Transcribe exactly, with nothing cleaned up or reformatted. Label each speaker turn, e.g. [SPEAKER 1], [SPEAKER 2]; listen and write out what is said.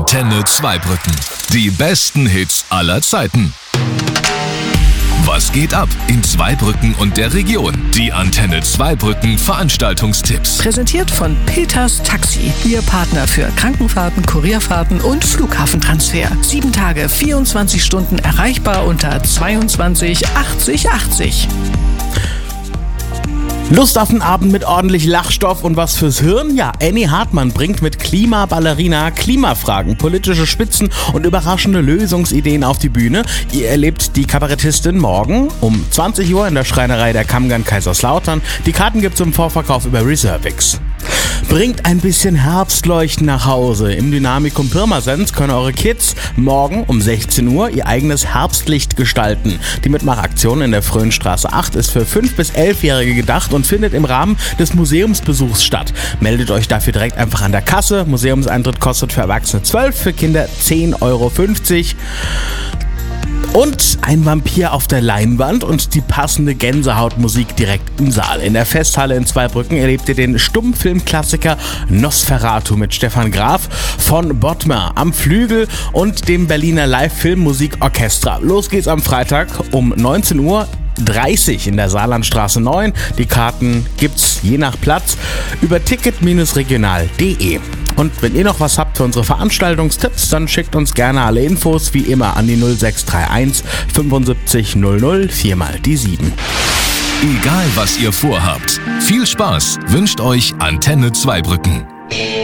[SPEAKER 1] Antenne Zweibrücken. Die besten Hits aller Zeiten. Was geht ab in Zweibrücken und der Region? Die Antenne Zweibrücken Veranstaltungstipps.
[SPEAKER 2] Präsentiert von Peters Taxi. Ihr Partner für Krankenfahrten, Kurierfahrten und Flughafentransfer. Sieben Tage, vierundzwanzig Stunden erreichbar unter zweiundzwanzig achtzig achtzig.
[SPEAKER 3] Lust auf einen Abend mit ordentlich Lachstoff und was fürs Hirn? Ja, Annie Hartmann bringt mit Klimaballerina Klimafragen, politische Spitzen und überraschende Lösungsideen auf die Bühne. Ihr erlebt die Kabarettistin morgen um zwanzig Uhr in der Schreinerei der Kammgarn Kaiserslautern. Die Karten gibt's im Vorverkauf über Reservix. Bringt ein bisschen Herbstleuchten nach Hause. Im Dynamikum Pirmasens können eure Kids morgen um sechzehn Uhr ihr eigenes Herbstlicht gestalten. Die Mitmachaktion in der Fröhnstraße acht ist für fünf- bis elfjährige gedacht und findet im Rahmen des Museumsbesuchs statt. Meldet euch dafür direkt einfach an der Kasse. Museumseintritt kostet für Erwachsene zwölf, für Kinder zehn Euro fünfzig. Und ein Vampir auf der Leinwand und die passende Gänsehautmusik direkt im Saal. In der Festhalle in Zweibrücken erlebt ihr den Stummfilmklassiker Nosferatu mit Stefan Graf von Bottmer am Flügel und dem Berliner Live-Filmmusikorchester. Los geht's am Freitag um neunzehn Uhr dreißig in der Saarlandstraße neun. Die Karten gibt's je nach Platz über ticket regional punkt de. Und wenn ihr noch was habt für unsere Veranstaltungstipps, dann schickt uns gerne alle Infos wie immer an die null sechs drei eins fünfundsiebzig null null vier mal die sieben.
[SPEAKER 1] Egal was ihr vorhabt, viel Spaß wünscht euch Antenne Zweibrücken.